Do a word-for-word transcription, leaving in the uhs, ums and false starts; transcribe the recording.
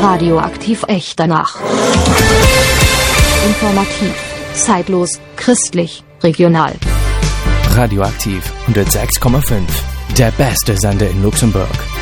Radioaktiv echt danach. Informativ, zeitlos, christlich, regional. Radioaktiv hundertsechs Komma fünf. Der beste Sender in Luxemburg.